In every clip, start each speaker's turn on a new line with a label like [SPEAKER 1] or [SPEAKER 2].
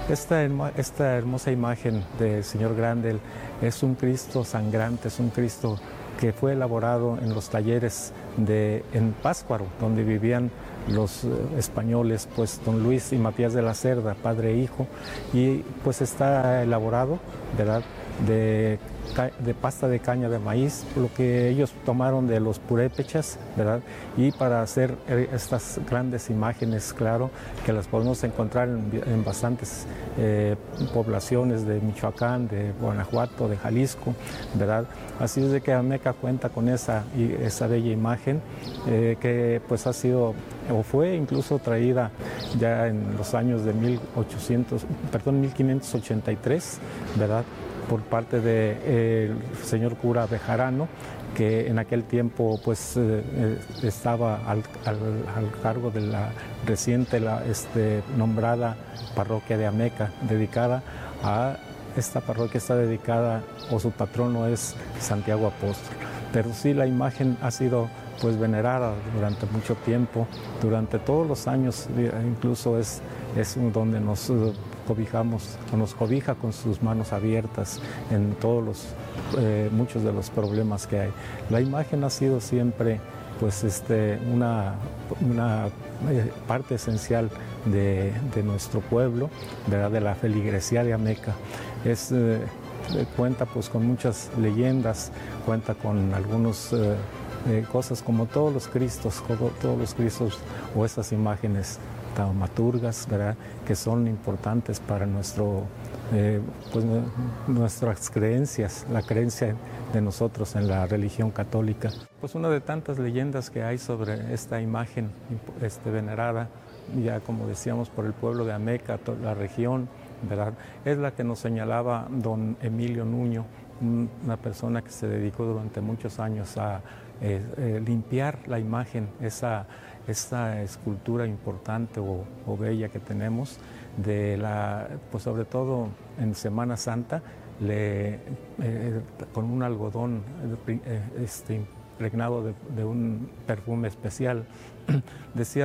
[SPEAKER 1] Esta hermosa imagen del Señor Grande es un Cristo sangrante, es un Cristo que fue elaborado en los talleres en Pátzcuaro, donde vivían los españoles, pues don Luis y Matías de la Cerda, padre e hijo, y pues está elaborado, ¿verdad?, de pasta de caña de maíz, lo que ellos tomaron de los purépechas, ¿verdad? Y para hacer estas grandes imágenes, claro, que las podemos encontrar en bastantes poblaciones de Michoacán, de Guanajuato, de Jalisco, ¿verdad? Así es de que Ameca cuenta con esa bella imagen que pues ha sido o fue incluso traída ya en los años de 1583, ¿verdad?, por parte del señor cura Bejarano, que en aquel tiempo pues estaba al cargo de la reciente nombrada parroquia de Ameca, dedicada a esta parroquia, está dedicada, o su patrono es Santiago Apóstol. Pero sí, la imagen ha sido pues venerada durante mucho tiempo, durante todos los años, incluso es donde nos cobijamos, o nos cobija con sus manos abiertas en muchos de los problemas que hay. La imagen ha sido siempre pues una parte esencial de nuestro pueblo, ¿verdad?, de la feligresía de Ameca. Cuenta pues con muchas leyendas, cuenta con algunos cosas como todos los Cristos o esas imágenes taumaturgas, ¿verdad?, que son importantes para nuestras creencias, la creencia de nosotros en la religión católica. Pues una de tantas leyendas que hay sobre esta imagen venerada, ya como decíamos, por el pueblo de Ameca, toda la región, ¿verdad?, es la que nos señalaba don Emilio Nuño, una persona que se dedicó durante muchos años a limpiar la imagen, esa escultura importante o bella que tenemos, pues sobre todo en Semana Santa, con un algodón impregnado de un perfume especial. Decía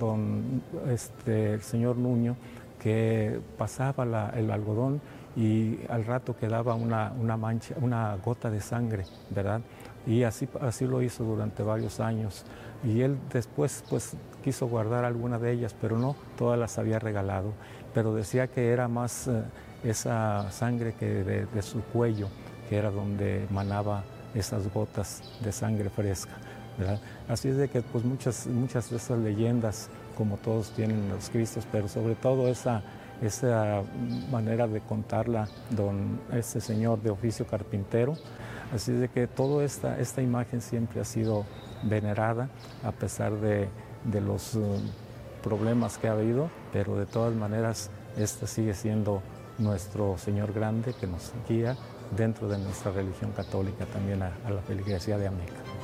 [SPEAKER 1] el señor Nuño que pasaba el algodón y al rato quedaba una mancha, una gota de sangre, ¿verdad? Y así lo hizo durante varios años. Y él después pues quiso guardar alguna de ellas, pero no, todas las había regalado. Pero decía que era más esa sangre que de su cuello, que era donde manaba esas gotas de sangre fresca, ¿verdad? Así es de que pues muchas de esas leyendas, como todos tienen los Cristos, pero sobre todo esa manera de contarla, este señor de oficio carpintero. Así es de que toda esta imagen siempre ha sido venerada, a pesar de los problemas que ha habido, pero de todas maneras esta sigue siendo nuestro Señor Grande, que nos guía dentro de nuestra religión católica, también a la feligresía de Ameca.